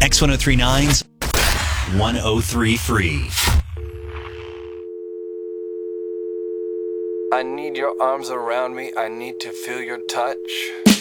X1039's 103 Free. I need your arms around me. I need to feel your touch.